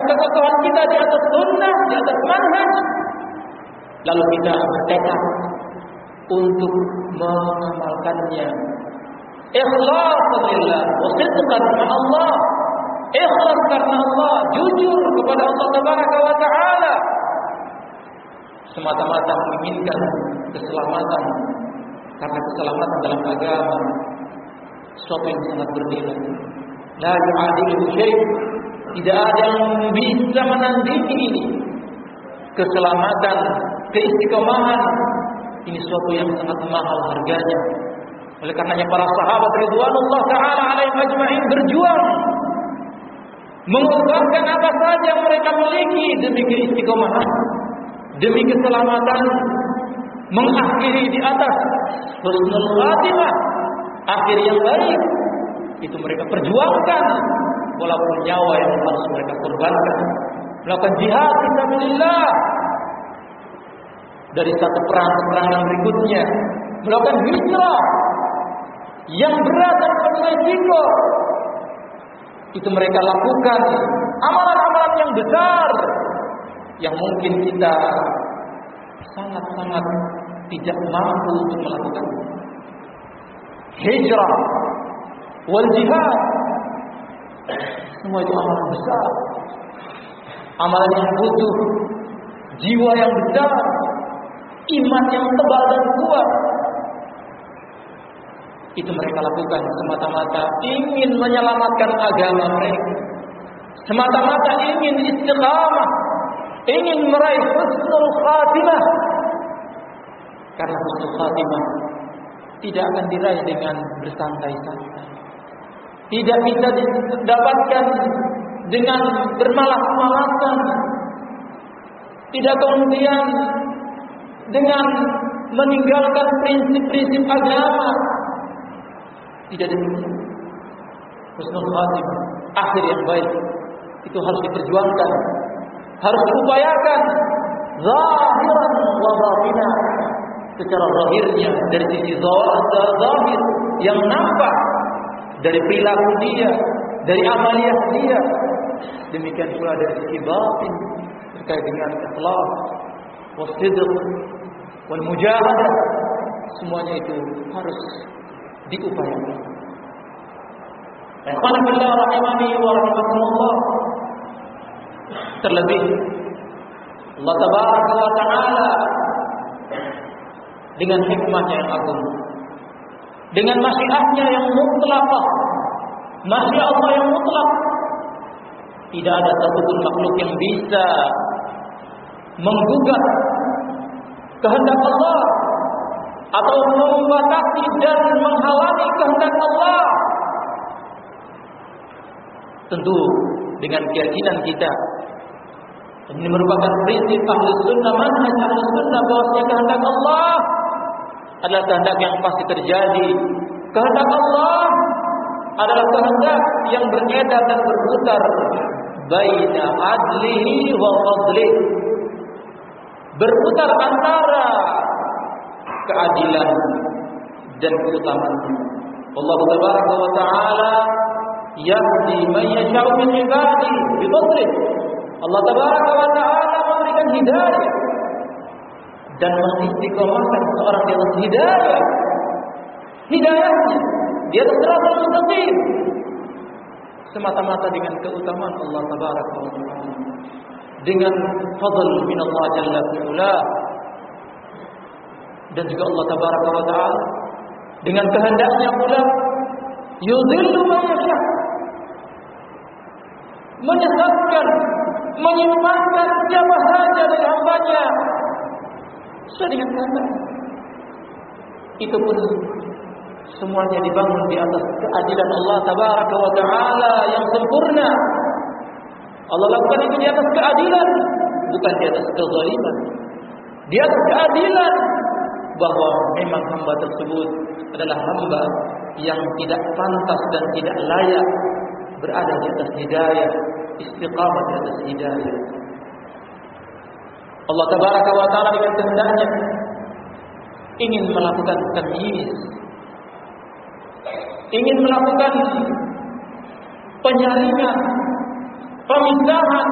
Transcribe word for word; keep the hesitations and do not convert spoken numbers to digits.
kekokohan kita di atas sunnah, di atas manhaj. Lalu kita bertekad untuk mengamalkannya. Ikhlas lillah wa sidqan ma'allah. Ikhlas karena Allah, jujur kepada Allah Tabaraka wa Ta'ala. Semata-mata menginginkan keselamatan. Karena keselamatan dalam agama sesuatu yang sangat bernilai. La yu'adilu syai'. Tidak ada yang bisa menandingi ini. Keselamatan, keistiqomahan, ini sesuatu yang sangat mahal harganya. Oleh karenanya para sahabat ridwanullah ta'ala alaihim ajma'in berjuang mengorbankan apa saja yang mereka miliki demi keistiqomahan, demi keselamatan, mengakhiri di atas husnul khatimah, akhir yang baik. Itu mereka perjuangkan walaupun nyawa yang harus mereka korbankan. Melakukan jihad fisabilillah dari satu perang ke perang yang berikutnya, melakukan hijrah yang berat dan penuh risiko. Itu mereka lakukan amalan-amalan yang besar yang mungkin kita sangat-sangat tidak mampu untuk melakukan. Hijrah wal jihad, semua itu amalan besar, amalan yang butuh jiwa yang besar, iman yang tebal dan kuat. Itu mereka lakukan semata-mata ingin menyelamatkan agama mereka, semata-mata ingin istiqamah, ingin meraih husnul khatimah. Karena husnul khatimah tidak akan diraih dengan bersantai-santai, tidak bisa didapatkan dengan bermalas-malasan, tidak kemudian dengan meninggalkan prinsip-prinsip agama. Tidak demikian. Husnul khatimah, akhir yang baik, itu harus diperjuangkan, harus diupayakan zahiran wa batinah. Secara zahirnya, dari sisi zahir yang nampak, dari perilaku dia, dari amaliyah dia. Demikian pula dari sisi batin terkait dengan ikhlas, wasidq, wal mujahadah. Semuanya itu harus diupayakan. Ikhwan fillah rahimani wa rahimakumullah. Terlebih Allah Tabaraka wa Ta'ala dengan hikmahnya yang agung, dengan masyiatnya yang mutlaqah, masyiat Allah yang mutlak. Tidak ada satupun makhluk yang bisa menggugat kehendak Allah atau membatasi dan menghalangi kehendak Allah. Tentu dengan keyakinan kita, ini merupakan prinsip ahli sunnah, manhaj ahli sunnah, bahwasanya kehendak Allah adalah kehendak yang pasti terjadi. Kehendak Allah adalah kehendak yang beredar dan berputar baina adlihi wa fadlihi, berputar antara keadilan dan keutamaan. Allah Tabaraka wa Ta'ala yahdi man yasha'u min ibadihi bi fadlihi. Allah Tabaraka wa Ta'ala memberikan hidayah dan mengistiqomahkan seorang di atas hidayah. Hidayahnya di atas siratal mustaqim semata-mata dengan keutamaan Allah Tabaraka wa Ta'ala, dengan fadl min Allah Jalla fi'ala. Dan juga Allah Tabaraka wa Ta'ala dengan kehendaknya pula yudhillu man yasha', menyesatkan, menyimpangkan siapa saja dari hambanya sesuai dengan kehendaknya. Itu pun semuanya dibangun di atas keadilan Allah Tabaraka wa Ta'ala yang sempurna. Allah lakukan itu di atas keadilan, bukan di atas kezaliman. Di atas keadilan, bahwa memang hamba tersebut adalah hamba yang tidak pantas dan tidak layak berada di atas hidayah, istiqamah di atas hidayah. Allah Tabaraka wa Ta'ala dengan kehendaknya ingin melakukan tamyiz, ingin melakukan penyaringan, pemisahan